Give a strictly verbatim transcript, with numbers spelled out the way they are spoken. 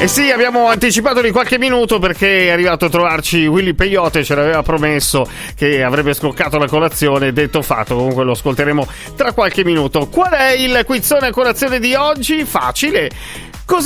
E sì, abbiamo anticipato di qualche minuto perché è arrivato a trovarci Willy Peyote, ce l'aveva promesso che avrebbe scoccato la colazione, detto fatto, comunque lo ascolteremo tra qualche minuto. Qual è il quizzone a colazione di oggi? Facile.